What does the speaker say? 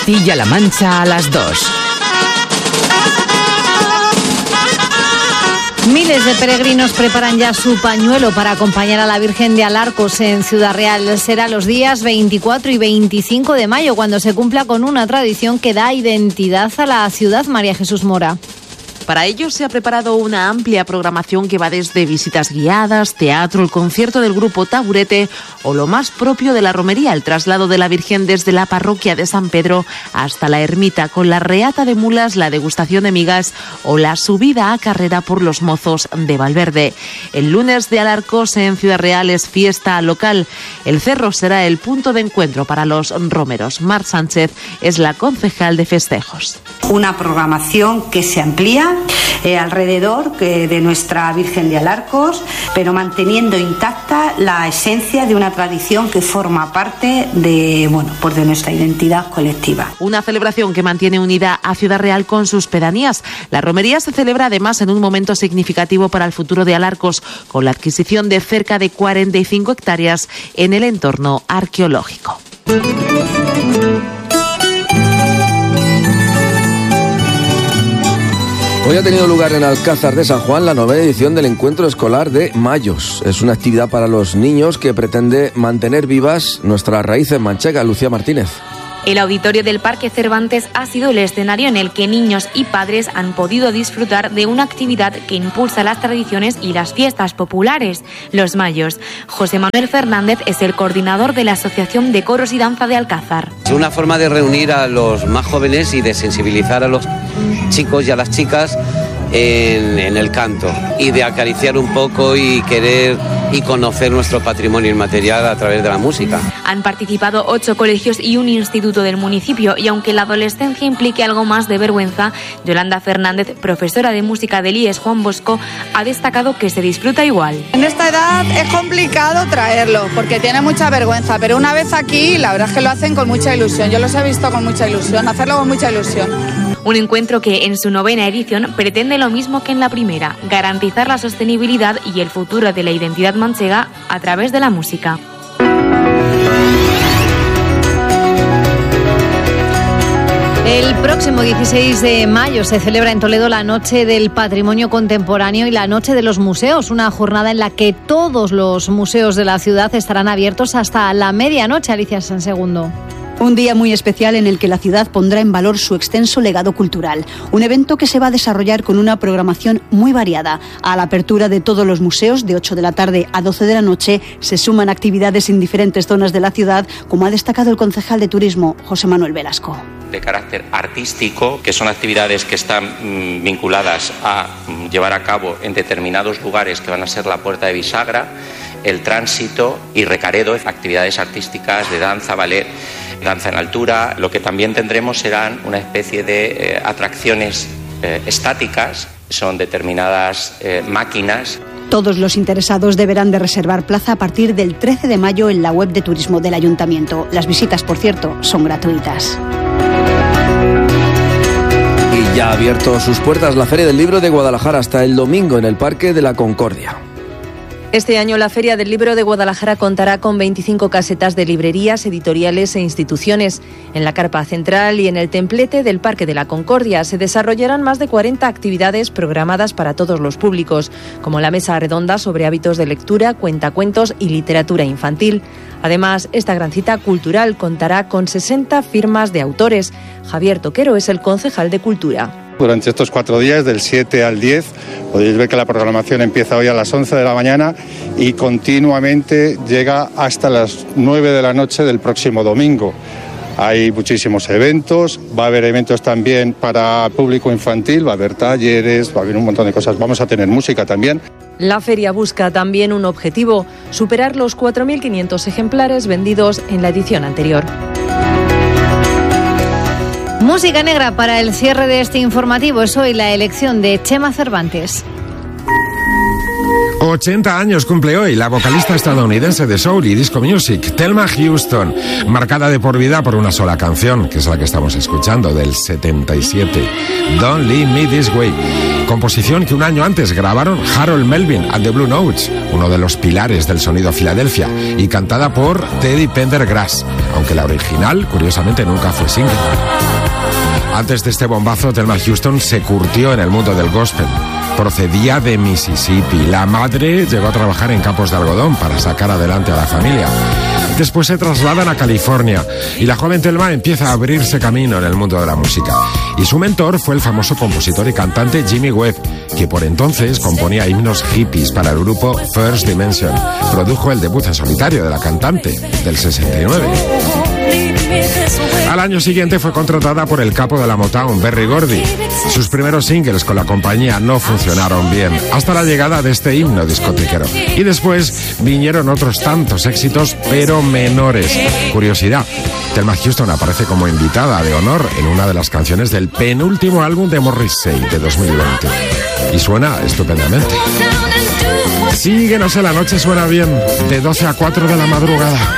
Castilla-La Mancha a las 2. Miles de peregrinos preparan ya su pañuelo para acompañar a la Virgen de Alarcos en Ciudad Real. Será los días 24 y 25 de mayo cuando se cumpla con una tradición que da identidad a la ciudad. María Jesús Mora. Para ello se ha preparado una amplia programación que va desde visitas guiadas, teatro, el concierto del grupo Taburete o lo más propio de la romería, el traslado de la Virgen desde la parroquia de San Pedro hasta la ermita con la reata de mulas, la degustación de migas o la subida a carrera por los Mozos de Valverde. El lunes de Alarcos en Ciudad Real es fiesta local. El cerro será el punto de encuentro para los romeros. Mar Sánchez es la concejal de festejos. Una programación que se amplía alrededor de nuestra Virgen de Alarcos, pero manteniendo intacta la esencia de una tradición que forma parte de nuestra identidad colectiva. Una celebración que mantiene unida a Ciudad Real con sus pedanías. La romería se celebra además en un momento significativo para el futuro de Alarcos, con la adquisición de cerca de 45 hectáreas en el entorno arqueológico. Hoy ha tenido lugar en Alcázar de San Juan la 9ª edición del Encuentro Escolar de Mayos. Es una actividad para los niños que pretende mantener vivas nuestras raíces manchegas. Lucía Martínez. El auditorio del Parque Cervantes ha sido el escenario en el que niños y padres han podido disfrutar de una actividad que impulsa las tradiciones y las fiestas populares, los Mayos. José Manuel Fernández es el coordinador de la Asociación de Coros y Danza de Alcázar. Es una forma de reunir a los más jóvenes y de sensibilizar a los chicos y a las chicas en el canto y de acariciar un poco y querer y conocer nuestro patrimonio inmaterial a través de la música. Han participado 8 colegios y un instituto del municipio y aunque la adolescencia implique algo más de vergüenza, Yolanda Fernández, profesora de música del IES Juan Bosco, ha destacado que se disfruta igual. En esta edad es complicado traerlo porque tiene mucha vergüenza, pero una vez aquí la verdad es que lo hacen con mucha ilusión. Yo los he visto con mucha ilusión, hacerlo con mucha ilusión. Un encuentro que en su 9ª edición pretende lo mismo que en la primera, garantizar la sostenibilidad y el futuro de la identidad manchega a través de la música. El próximo 16 de mayo se celebra en Toledo la Noche del Patrimonio Contemporáneo y la Noche de los Museos, una jornada en la que todos los museos de la ciudad estarán abiertos hasta la medianoche. Alicia Sansegundo. Un día muy especial en el que la ciudad pondrá en valor su extenso legado cultural. Un evento que se va a desarrollar con una programación muy variada. A la apertura de todos los museos, de 8 de la tarde a 12 de la noche, se suman actividades en diferentes zonas de la ciudad, como ha destacado el concejal de Turismo, José Manuel Velasco. De carácter artístico, que son actividades que están vinculadas a llevar a cabo en determinados lugares que van a ser la Puerta de Bisagra, el Tránsito y Recaredo, actividades artísticas de danza, ballet, danza en altura. Lo que también tendremos serán una especie de atracciones estáticas, son determinadas máquinas. Todos los interesados deberán de reservar plaza a partir del 13 de mayo en la web de turismo del Ayuntamiento. Las visitas, por cierto, son gratuitas. Y ya ha abierto sus puertas la Feria del Libro de Guadalajara hasta el domingo en el Parque de la Concordia. Este año la Feria del Libro de Guadalajara contará con 25 casetas de librerías, editoriales e instituciones. En la carpa central y en el templete del Parque de la Concordia se desarrollarán más de 40 actividades programadas para todos los públicos, como la mesa redonda sobre hábitos de lectura, cuentacuentos y literatura infantil. Además, esta gran cita cultural contará con 60 firmas de autores. Javier Toquero es el concejal de Cultura. Durante estos 4 días, del 7 al 10, podéis ver que la programación empieza hoy a las 11 de la mañana y continuamente llega hasta las 9 de la noche del próximo domingo. Hay muchísimos eventos, va a haber eventos también para público infantil, va a haber talleres, va a haber un montón de cosas, vamos a tener música también. La feria busca también un objetivo, superar los 4.500 ejemplares vendidos en la edición anterior. Música negra para el cierre de este informativo. Es hoy la elección de Chema Cervantes. 80 años cumple hoy la vocalista estadounidense de soul y disco music, Thelma Houston, marcada de por vida por una sola canción, que es la que estamos escuchando, del 77, Don't Leave Me This Way, composición que un año antes grabaron Harold Melvin and the Blue Notes, uno de los pilares del sonido Filadelfia, y cantada por Teddy Pendergrass, aunque la original, curiosamente, nunca fue single. Antes de este bombazo, Thelma Houston se curtió en el mundo del gospel. Procedía de Mississippi. La madre llegó a trabajar en campos de algodón para sacar adelante a la familia. Después se trasladan a California y la joven Thelma empieza a abrirse camino en el mundo de la música. Y su mentor fue el famoso compositor y cantante Jimmy Webb, que por entonces componía himnos hippies para el grupo First Dimension. Produjo el debut en solitario de la cantante, del 69. Al año siguiente fue contratada por el capo de la Motown, Berry Gordy. Sus primeros singles con la compañía no funcionaron bien, hasta la llegada de este himno discotequero. Y después vinieron otros tantos éxitos, pero menores. Curiosidad, Thelma Houston aparece como invitada de honor en una de las canciones del penúltimo álbum de Morrissey de 2020. Y suena estupendamente. Síguenos en la noche, suena bien, de 12 a 4 de la madrugada.